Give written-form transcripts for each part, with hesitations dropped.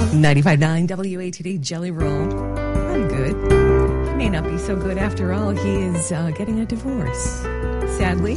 95.9 WATD Jelly Roll. I'm good. May not be so good after all. He is getting a divorce, sadly.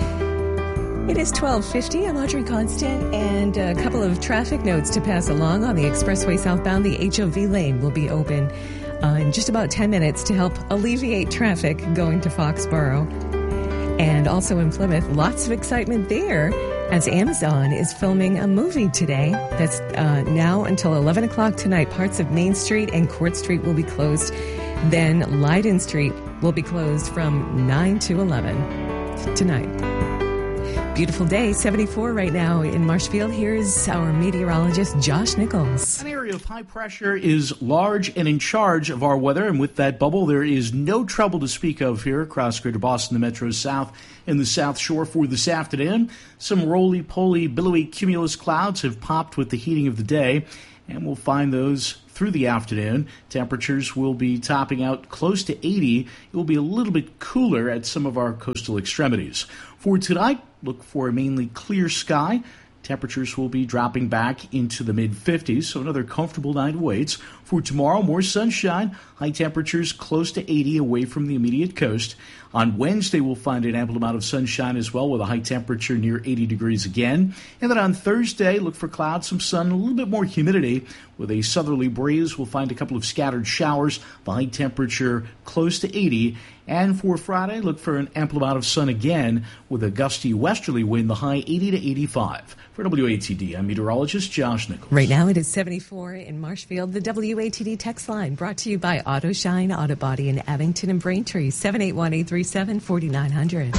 It is 12:50. I'm Audrey Constant, and a couple of traffic notes to pass along. On the expressway southbound, the HOV lane will be open in just about 10 minutes to help alleviate traffic going to Foxborough. And also in Plymouth, lots of excitement there as Amazon is filming a movie today that's now until 11 o'clock tonight. Parts of Main Street and Court Street will be closed. Then Leiden Street will be closed from 9 to 11 tonight. Beautiful day, 74 right now in Marshfield. Here's our meteorologist, Josh Nichols. An area of high pressure is large and in charge of our weather, and with that bubble, there is no trouble to speak of here across Greater Boston, the Metro South, and the South Shore for this afternoon. Some roly-poly, billowy cumulus clouds have popped with the heating of the day, and we'll find those through the afternoon. Temperatures will be topping out close to 80. It will be a little bit cooler at some of our coastal extremities. For tonight, look for a mainly clear sky. Temperatures will be dropping back into the mid-50s, so another comfortable night awaits. For tomorrow, more sunshine, high temperatures close to 80 away from the immediate coast. On Wednesday, we'll find an ample amount of sunshine as well with a high temperature near 80 degrees again. And then on Thursday, look for clouds, some sun, a little bit more humidity. With a southerly breeze, we'll find a couple of scattered showers, the high temperature close to 80. And for Friday, look for an ample amount of sun again with a gusty westerly wind, the high 80 to 85. For WATD, I'm meteorologist Josh Nichols. Right now it is 74 in Marshfield. The WATD text line brought to you by AutoShine Auto Body in Abington and Braintree, 781-837-4900.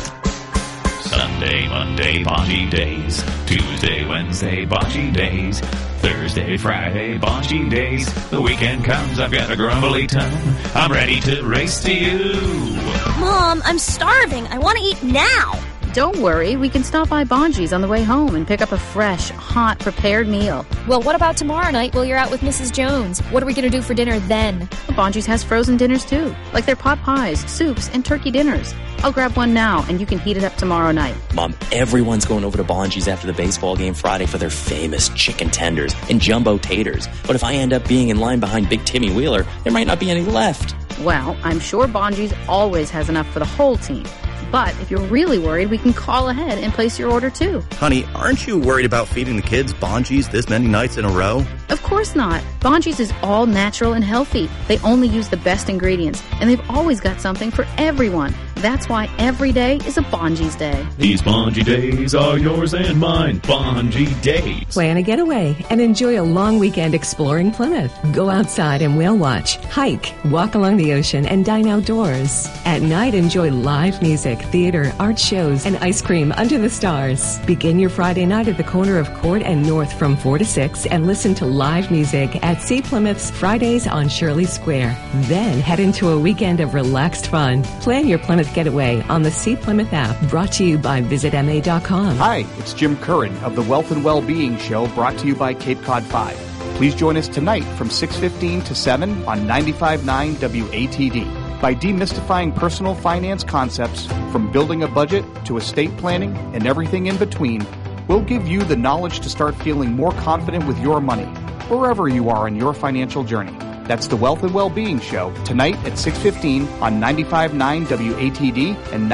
Sunday, Monday, bocce days. Tuesday, Wednesday, bocce days. Thursday, Friday, bocce days. The weekend comes, I've got a grumbly tongue. I'm ready to race to you. Mom, I'm starving. I want to eat now. Don't worry, we can stop by Bonji's on the way home and pick up a fresh, hot, prepared meal. Well, what about tomorrow night while you're out with Mrs. Jones? What are we going to do for dinner then? Bonji's has frozen dinners too, like their pot pies, soups, and turkey dinners. I'll grab one now, and you can heat it up tomorrow night. Mom, everyone's going over to Bonji's after the baseball game Friday for their famous chicken tenders and jumbo taters. But if I end up being in line behind Big Timmy Wheeler, there might not be any left. Well, I'm sure Bonji's always has enough for the whole team. But if you're really worried, we can call ahead and place your order too. Honey, aren't you worried about feeding the kids Bonji's this many nights in a row? Of course not. Bonji's is all natural and healthy. They only use the best ingredients, and they've always got something for everyone. That's why every day is a Bonji's day. These Bonji days are yours and mine. Bonji days. Plan a getaway and enjoy a long weekend exploring Plymouth. Go outside and whale watch, hike, walk along the ocean, and dine outdoors. At night, enjoy live music, theater, art shows, and ice cream under the stars. Begin your Friday night at the corner of Court and North from 4 to 6 and listen to live music at Sea Plymouth's Fridays on Shirley Square. Then head into a weekend of relaxed fun. Plan your Plymouth getaway on the Sea Plymouth app, brought to you by visitma.com. Hi, it's Jim Curran of the Wealth and Wellbeing Show, brought to you by Cape Cod 5. Please join us tonight from 6:15 to 7 on 95.9 WATD. By demystifying personal finance concepts, from building a budget to estate planning and everything in between, we'll give you the knowledge to start feeling more confident with your money, wherever you are in your financial journey. That's the Wealth and Wellbeing Show, tonight at 6:15 on 95.9 WATD and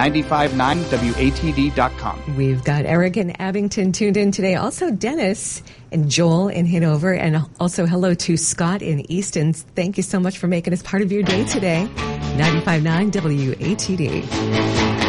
95.9WATD.com. We've got Eric in Abington tuned in today. Also Dennis and Joel in Hanover. And also hello to Scott in Easton. Thank you so much for making us part of your day today. 95.9 WATD.